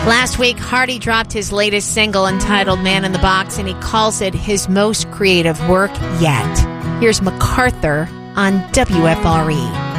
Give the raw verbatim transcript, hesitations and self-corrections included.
Last week, Hardy dropped his latest single entitled Man in the Box, and he calls it his most creative work yet. Here's MacArthur on W F R E.